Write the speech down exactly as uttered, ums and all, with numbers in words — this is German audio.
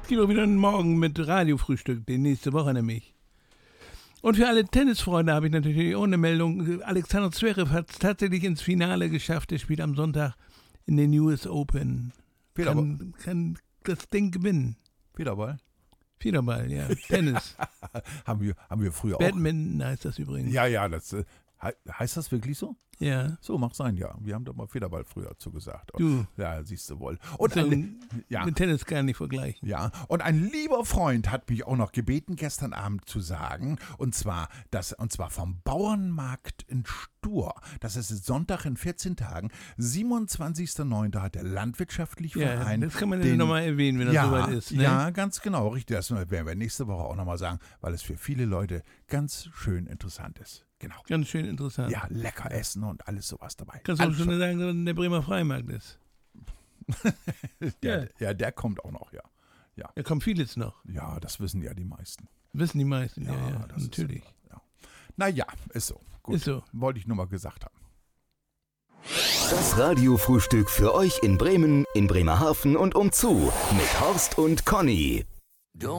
Es gibt auch wieder einen Morgen mit Radiofrühstück, die nächste Woche nämlich. Und für alle Tennisfreunde habe ich natürlich auch eine Meldung. Alexander Zverev hat es tatsächlich ins Finale geschafft. Er spielt am Sonntag in den U S Open. Kann, kann das Ding gewinnen. Federball? Federball, ja. Tennis. haben, wir, haben wir früher Badminton auch. Badminton heißt das übrigens. Ja, ja, das äh, heißt das wirklich so? Ja. So, mag sein, ja. Wir haben doch mal Federball früher zugesagt. Du. Ja, siehst du wohl. Und so, ein, ja. Mit Tennis kann nicht vergleichen. Ja, und ein lieber Freund hat mich auch noch gebeten, gestern Abend zu sagen, und zwar, das, und zwar vom Bauernmarkt in Stur. Das ist Sonntag in vierzehn Tagen, siebenundzwanzigster neunter hat der Landwirtschaftliche ja, Verein. Das kann man ja nochmal erwähnen, wenn das ja, soweit ist. Ne? Ja, ganz genau, richtig. Das werden wir nächste Woche auch nochmal sagen, weil es für viele Leute ganz schön interessant ist. Genau. Ganz schön interessant. Ja, lecker essen und alles sowas dabei. Kannst du auch alles schon sagen, dass der Bremer Freimarkt ist? der, ja. ja, der kommt auch noch, ja. Ja. Da kommt vieles noch. Ja, das wissen ja die meisten. Wissen die meisten, ja, ja, ja das natürlich. Ist, ja. Naja, ist so. Gut. Ist so. Wollte ich nur mal gesagt haben. Das Radiofrühstück für euch in Bremen, in Bremerhaven und umzu mit Horst und Conny.